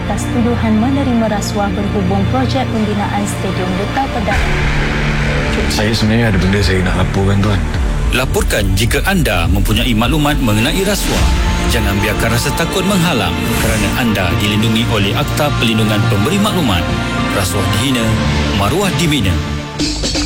atas tuduhan menerima rasuah berhubung projek pembinaan Stadium Duta Perdana. Saya sebenarnya ada benda saya nak laporkan, Tuan. Laporkan jika anda mempunyai maklumat mengenai rasuah. Jangan biarkan rasa takut menghalang kerana anda dilindungi oleh Akta Pelindungan Pemberi Maklumat. Rasuah dihina, maruah dibina.